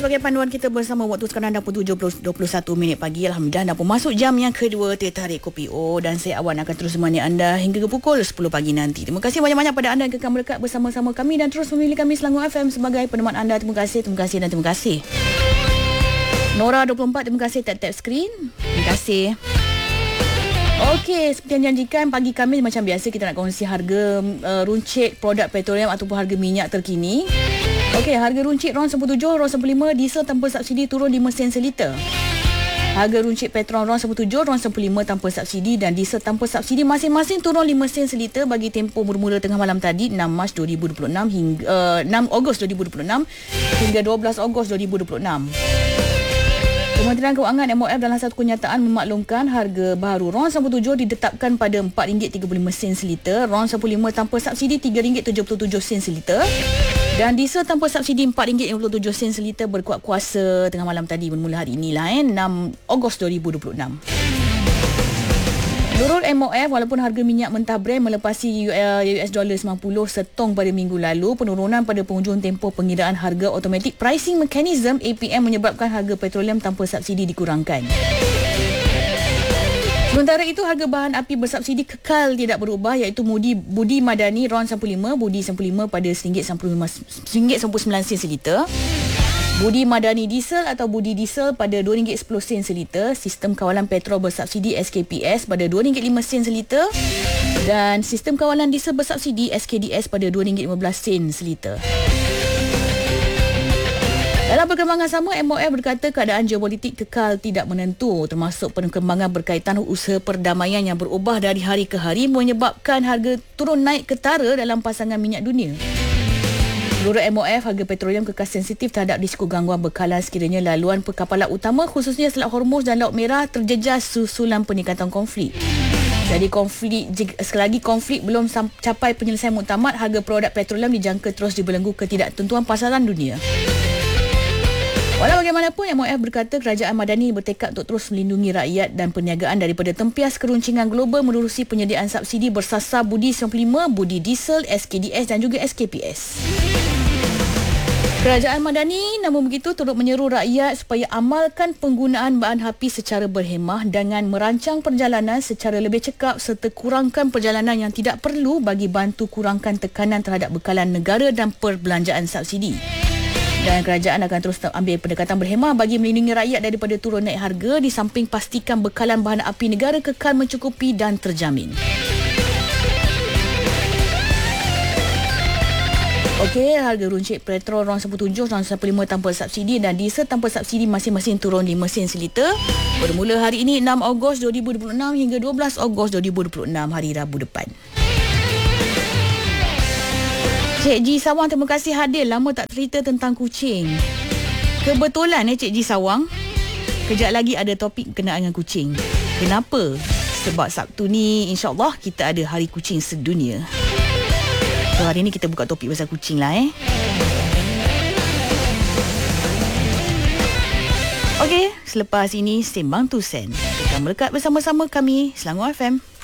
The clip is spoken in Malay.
sebagai panduan kita bersama waktu sekarang dah pukul 7.21 pagi. Alhamdulillah dah pun masuk jam yang kedua Teh Tarik Kopi O, dan saya Awan akan terus menemani anda hingga ke pukul 10 pagi nanti. Terima kasih banyak-banyak pada anda yang akan melekat bersama-sama kami dan terus memilih kami Selangor FM sebagai peneman anda. Terima kasih dan terima kasih. Nora 24, terima kasih tap screen. Terima kasih. Okey, seperti yang janjikan pagi kami macam biasa kita nak kongsi harga runcit produk petroleum ataupun harga minyak terkini. Okey, harga runcit RON 17, RON 15, diesel tanpa subsidi turun 5 sen seliter. Harga runcit petrol RON 17, RON 15 tanpa subsidi dan diesel tanpa subsidi masing-masing turun 5 sen seliter bagi tempoh bermula tengah malam tadi 6 Mac 2026 hingga 6 Ogos 2026 hingga 12 Ogos 2026. Kementerian Kewangan MOF dalam satu kenyataan memaklumkan harga baru RON 17 ditetapkan pada RM4.35 seliter, RON 15 tanpa subsidi RM3.77 seliter dan diesel tanpa subsidi RM4.57 seliter berkuat kuasa tengah malam tadi bermula hari inilah 6 Ogos 2026. Menurut MOF, walaupun harga minyak mentah Brent melepasi US$90 setong pada minggu lalu, penurunan pada penghujung tempoh pengiraan harga automatic pricing mechanism APM menyebabkan harga petroleum tanpa subsidi dikurangkan. Sementara itu, harga bahan api bersubsidi kekal tidak berubah iaitu budi madani RON 15, budi 15 pada RM1.99 seliter. Budi madani diesel atau budi diesel pada RM2.10 seliter, sistem kawalan petrol bersubsidi SKPS pada RM2.05 seliter dan sistem kawalan diesel bersubsidi SKDS pada RM2.15 seliter. Dalam perkembangan sama, MOF berkata keadaan geopolitik kekal tidak menentu termasuk perkembangan berkaitan usaha perdamaian yang berubah dari hari ke hari menyebabkan harga turun naik ketara dalam pasaran minyak dunia. Menurut MOF, harga petroleum kekal sensitif terhadap risiko gangguan bekalan sekiranya laluan perkapalan utama khususnya Selat Hormuz dan Laut Merah terjejas susulan peningkatan konflik. Jadi selagi konflik belum capai penyelesaian muktamad, harga produk petroleum dijangka terus dibelenggu ketidaktentuan pasaran dunia. Walau bagaimanapun, MOF berkata kerajaan Madani bertekad untuk terus melindungi rakyat dan perniagaan daripada tempias keruncingan global menerusi penyediaan subsidi bersasar budi 15, budi diesel, SKDS dan juga SKPS. Kerajaan Madani namun begitu turut menyeru rakyat supaya amalkan penggunaan bahan api secara berhemah dengan merancang perjalanan secara lebih cekap serta kurangkan perjalanan yang tidak perlu bagi bantu kurangkan tekanan terhadap bekalan negara dan perbelanjaan subsidi. Dan kerajaan akan terus ambil pendekatan berhemah bagi melindungi rakyat daripada turun naik harga di samping pastikan bekalan bahan api negara kekal mencukupi dan terjamin. Okey, harga runcit petrol RON 17, RON 15 tanpa subsidi dan diesel tanpa subsidi masing-masing turun 5 sen seliter bermula hari ini 6 Ogos 2026 hingga 12 Ogos 2026 hari Rabu depan. Cik G Sawang, terima kasih hadir. Lama tak cerita tentang kucing. Kebetulan Cik G Sawang, kejap lagi ada topik berkenaan dengan kucing. Kenapa? Sebab Sabtu ni insyaAllah kita ada Hari Kucing Sedunia. So hari ni kita buka topik pasal kucing lah Okey, selepas ini Sembang Tusen. Kita melekat bersama-sama kami Selangor FM.